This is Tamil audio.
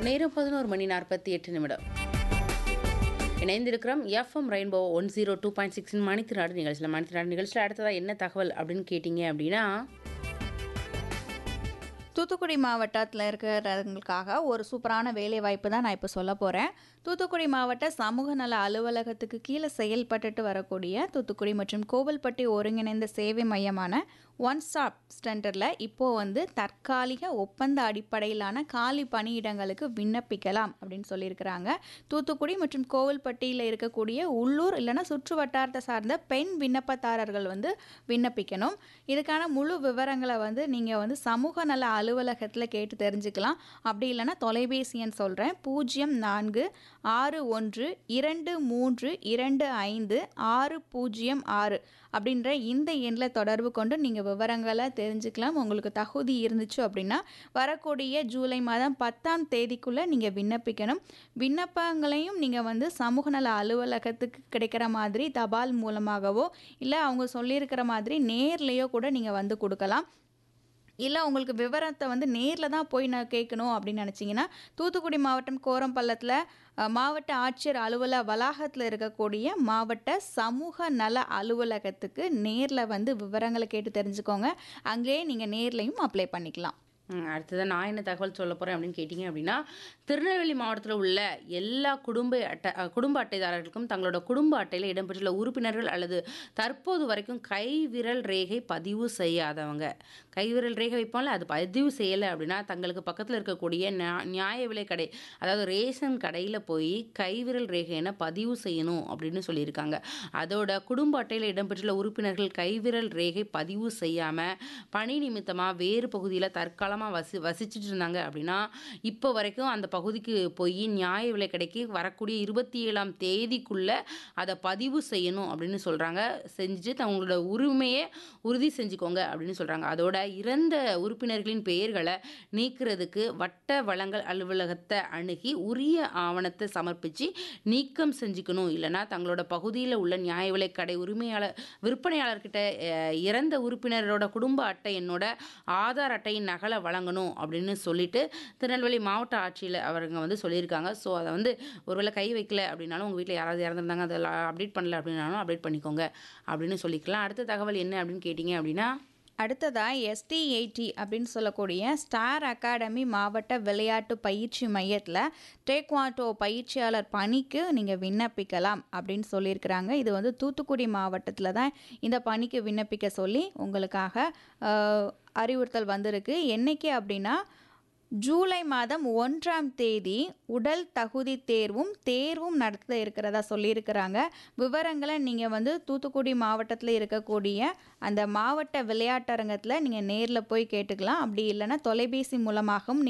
நேரம் 11:48 இணைந்திருக்கிறோம் எஃப்எம் ரெயின்போ 102.6 மணித்திராடு நிகழ்ச்சியில் அடுத்ததாக என்ன தகவல் அப்படின்னு கேட்டிங்க அப்படின்னா, தூத்துக்குடி மாவட்டத்தில் இருக்கிறவங்களுக்காக ஒரு சூப்பரான வேலை வாய்ப்பு தான் நான் இப்போ சொல்ல போகிறேன். தூத்துக்குடி மாவட்ட சமூக நல அலுவலகத்துக்கு கீழே செயல்பட்டுட்டு வரக்கூடிய தூத்துக்குடி மற்றும் கோவில்பட்டி ஒருங்கிணைந்த சேவை மையமான ஒன் ஸ்டாப் சென்டரில் இப்போது தற்காலிக ஒப்பந்த அடிப்படையிலான காலி பணியிடங்களுக்கு விண்ணப்பிக்கலாம் அப்படின்னு சொல்லியிருக்கிறாங்க. தூத்துக்குடி மற்றும் கோவில்பட்டியில் இருக்கக்கூடிய உள்ளூர் இல்லைன்னா சுற்று வட்டாரத்தை சார்ந்த பெண் விண்ணப்பதாரர்கள் விண்ணப்பிக்கணும். இதுக்கான முழு விவரங்களை நீங்கள் சமூக நல அலுவலகத்தில் கேட்டு தெரிஞ்சுக்கலாம். அப்படி இல்லைன்னா தொலைபேசி எண் சொல்கிறேன், 046123256006 அப்படின்ற இந்த எண்ணில் தொடர்பு கொண்டு நீங்கள் விவரங்களை தெரிஞ்சுக்கலாம். உங்களுக்கு தகுதி இருந்துச்சு அப்படின்னா வரக்கூடிய ஜூலை மாதம் 10ஆம் தேதிக்குள்ளே நீங்கள் விண்ணப்பிக்கணும். விண்ணப்பங்களையும் நீங்கள் சமூக நல அலுவலகத்துக்கு கிடைக்கிற மாதிரி தபால் மூலமாகவோ இல்லை அவங்க சொல்லியிருக்கிற மாதிரி நேர்லேயோ கூட நீங்கள் கொடுக்கலாம். இல்லை உங்களுக்கு விவரத்தை நேரில் தான் போய் நான் கேட்கணும் அப்படின்னு நினச்சிங்கன்னா தூத்துக்குடி மாவட்டம் கோரம்பள்ளத்தில் மாவட்ட ஆட்சியர் அலுவலக வளாகத்தில் இருக்கக்கூடிய மாவட்ட சமூக நல அலுவலகத்துக்கு நேரில் விவரங்களை கேட்டு தெரிஞ்சுக்கோங்க. அங்கேயே நீங்கள் நேர்லையும் அப்ளை பண்ணிக்கலாம். அடுத்ததான் நான் என்ன தகவல் சொல்ல போகிறேன் அப்படின்னு கேட்டிங்க அப்படின்னா, திருநெல்வேலி மாவட்டத்தில் உள்ள எல்லா குடும்ப அட்டைதாரர்களுக்கும் தங்களோட குடும்ப அட்டையில் இடம்பெற்றுள்ள உறுப்பினர்கள் அல்லது தற்போது வரைக்கும் கைவிரல் ரேகை பதிவு செய்யாதவங்க, கைவிரல் ரேகை வைப்பாங்களே அது பதிவு செய்யலை அப்படின்னா தங்களுக்கு பக்கத்தில் இருக்கக்கூடிய நியாய விலை கடை, அதாவது ரேஷன் கடையில் போய் கைவிரல் ரேகையை பதிவு செய்யணும் அப்படின்னு சொல்லியிருக்காங்க. அதோட குடும்ப அட்டையில் இடம்பெற்றுள்ள உறுப்பினர்கள் கைவிரல் ரேகை பதிவு செய்யாமல் பணி நிமித்தமாக வேறு பகுதியில் தற்காலம் வசிச்சுட்டு இருந்தாங்க அப்படின்னா இப்போ வரைக்கும் அந்த பகுதிக்கு போய் நியாய விலை கடைக்கு வரக்கூடிய 27ஆம் தேதிக்குள்ளே அதை பதிவு செய்யணும் அப்படின்னு சொல்கிறாங்க. செஞ்சுட்டு தங்களோட உரிமையை உறுதி செஞ்சுக்கோங்க அப்படின்னு சொல்கிறாங்க. அதோட இறந்த உறுப்பினர்களின் பெயர்களை நீக்கிறதுக்கு வட்ட வழங்கல் அலுவலகத்தை அணுகி உரிய ஆவணத்தை சமர்ப்பித்து நீக்கம் செஞ்சுக்கணும். இல்லைனா தங்களோட பகுதியில் உள்ள நியாய விலை கடை விற்பனையாளர்கிட்ட இறந்த உறுப்பினரோட குடும்ப அட்டை என்னோட ஆதார் அட்டையின் நகலை வழங்கணும் அப்படின்னு சொல்லிட்டு திருநெல்வேலி மாவட்ட ஆட்சியில் அவருங்க சொல்லியிருக்காங்க. ஸோ அதை ஒருவேளை கை வைக்கல அப்படின்னாலும் உங்கள் வீட்டில் யாராவது இறந்துருந்தாங்க அதில் அப்டேட் பண்ணல அப்படின்னாலும் அப்டேட் பண்ணிக்கோங்க அப்படின்னு சொல்லிக்கலாம். அடுத்த தகவல் என்ன அப்படின்னு கேட்டிங்க அப்படின்னா, அடுத்ததாக ST80 அப்படின்னு சொல்லக்கூடிய ஸ்டார் அகாடமி மாவட்ட விளையாட்டு பயிற்சி மையத்தில் டேக்வாண்டோ பயிற்சியாளர் பணிக்கு நீங்கள் விண்ணப்பிக்கலாம் அப்படின்னு சொல்லியிருக்கிறாங்க. இது தூத்துக்குடி மாவட்டத்தில் தான் இந்த பணிக்கு விண்ணப்பிக்க சொல்லி உங்களுக்காக அறிவுறுத்தல் வந்திருக்கு. என்னைக்கு அப்படின்னா ஜூலை மாதம் 1ஆம் தேதி உடல் தகுதி தேர்வும் நடத்த இருக்கிறதா சொல்லியிருக்கிறாங்க. விவரங்களை நீங்கள் தூத்துக்குடி மாவட்டத்தில் இருக்கக்கூடிய அந்த மாவட்ட விளையாட்டரங்கத்தில் நீங்கள் நேரில் போய் கேட்டுக்கலாம். அப்படி இல்லைன்னா தொலைபேசி மூலமாகவும்